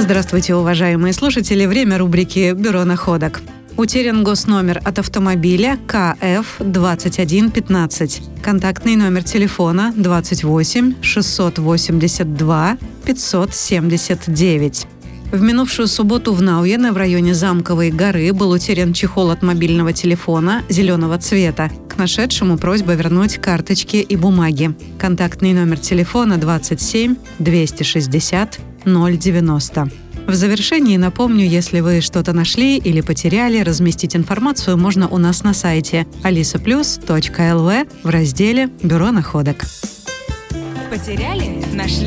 Здравствуйте, уважаемые слушатели. Время рубрики «Бюро находок». Утерян госномер от автомобиля КФ-2115. Контактный номер телефона 28 682 579. В минувшую субботу в Науене в районе Замковой горы был утерян чехол от мобильного телефона зеленого цвета. К нашедшему просьба вернуть карточки и бумаги. Контактный номер телефона 27 260 090. В завершении напомню, если вы что-то нашли или потеряли, разместить информацию можно у нас на сайте alisaplus.lv в разделе «Бюро находок». Потеряли? Нашли?